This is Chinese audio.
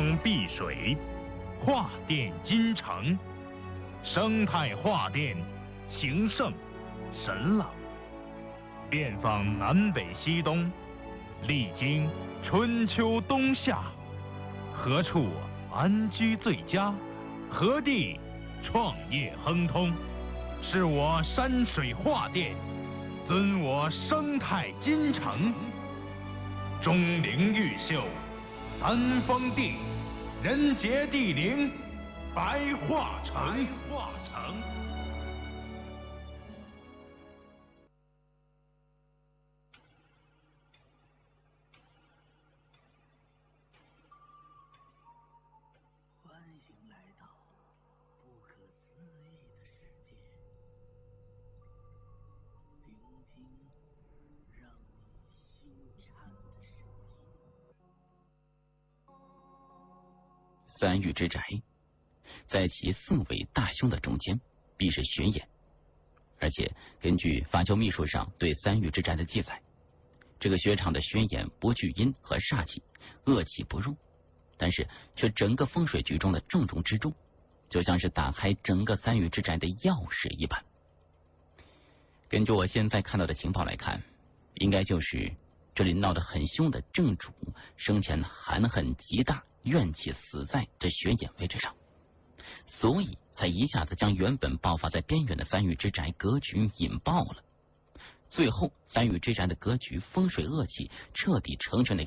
风避水，化电金城，生态化电，情圣神朗。遍访南北西东，历经春秋冬夏，何处安居最佳？何地创业亨通？是我山水画电，尊我生态金城。钟灵毓秀，三丰地，人杰地灵，白化城。 三玉之宅，在其四位大凶的中间，必是玄眼。而且根据法教秘术上对三玉之宅的记载，这个穴场的玄眼不具阴和煞气，恶气不入，但是却整个风水局中的重中之重，就像是打开整个三玉之宅的钥匙一般。根据我现在看到的情报来看，应该就是这里闹得很凶的正主生前含恨极大，怨气死在这玄眼位置上，所以才一下子将原本爆发在边缘的三玉之宅格局引爆了。最后三玉之宅的格局风水恶气彻底成全了